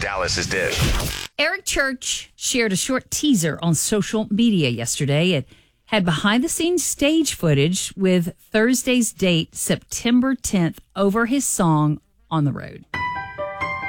Dallas's Dish. Eric Church shared a short teaser on social media yesterday. It had behind-the-scenes stage footage with Thursday's date, September 10th, over his song On the Road.